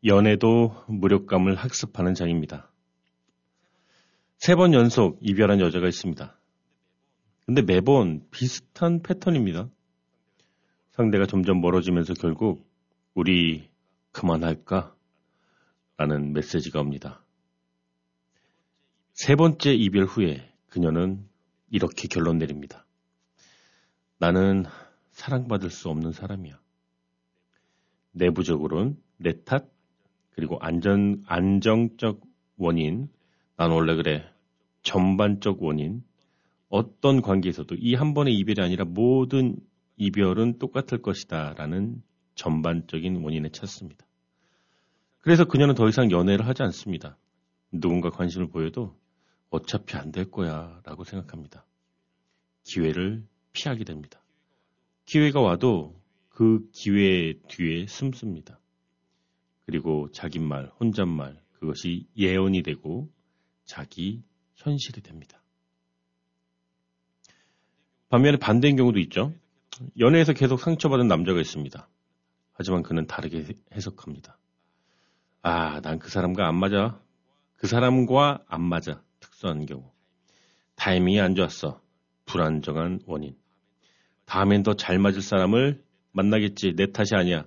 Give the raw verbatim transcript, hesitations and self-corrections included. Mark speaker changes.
Speaker 1: 연애도 무력감을 학습하는 장입니다. 세 번 연속 이별한 여자가 있습니다. 근데 매번 비슷한 패턴입니다. 상대가 점점 멀어지면서 결국 우리 그만할까? 라는 메시지가 옵니다. 세 번째 이별 후에 그녀는 이렇게 결론 내립니다. 나는 사랑받을 수 없는 사람이야. 내부적으로는 내 탓, 그리고 안전, 안정적 원인, 난 원래 그래, 전반적 원인, 어떤 관계에서도 이 한 번의 이별이 아니라 모든 이별은 똑같을 것이다 라는 전반적인 원인을 찾습니다. 그래서 그녀는 더 이상 연애를 하지 않습니다. 누군가 관심을 보여도 어차피 안 될 거야 라고 생각합니다. 기회를 피하게 됩니다. 기회가 와도 그 기회 뒤에 숨습니다. 그리고 자기 말, 혼잣말, 그것이 예언이 되고 자기 현실이 됩니다. 반면에 반대인 경우도 있죠. 연애에서 계속 상처받은 남자가 있습니다. 하지만 그는 다르게 해석합니다. 아, 난 그 사람과 안 맞아. 그 사람과 안 맞아. 특수한 경우. 타이밍이 안 좋았어. 불안정한 원인. 다음엔 더 잘 맞을 사람을 만나겠지. 내 탓이 아니야.